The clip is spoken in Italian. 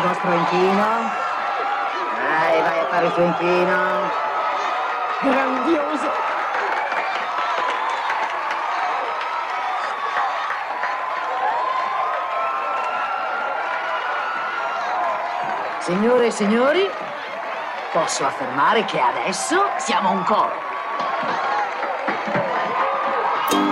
vostro inchino. Vai a fare il tuo inchino. Grandioso. Signore e signori, posso affermare che adesso siamo un coro.